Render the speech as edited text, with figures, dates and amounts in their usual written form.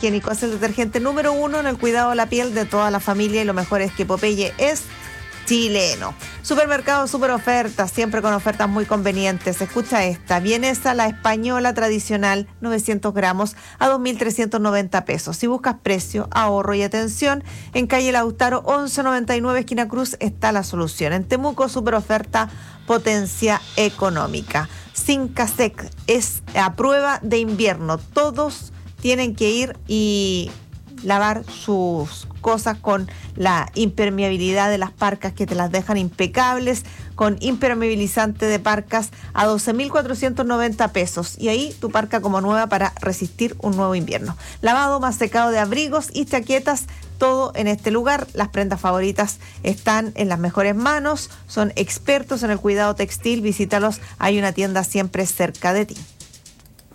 higiénico es el detergente número 1 en el cuidado de la piel de toda la familia y lo mejor es que Popeye es chileno. Supermercado Super Ofertas, siempre con ofertas muy convenientes. Escucha esta, vienesa la española tradicional, 900 gramos a 2.390 pesos. Si buscas precio, ahorro y atención, en calle Lautaro 1199, esquina Cruz, está la solución. En Temuco, Super Oferta, potencia económica. Sincasec es a prueba de invierno. Todos tienen que ir y lavar sus cosas con la impermeabilidad de las parcas que te las dejan impecables, con impermeabilizante de parcas a 12.490 pesos. Y ahí tu parca como nueva para resistir un nuevo invierno. Lavado más secado de abrigos y chaquetas, todo en este lugar. Las prendas favoritas están en las mejores manos, son expertos en el cuidado textil. Visítalos, hay una tienda siempre cerca de ti.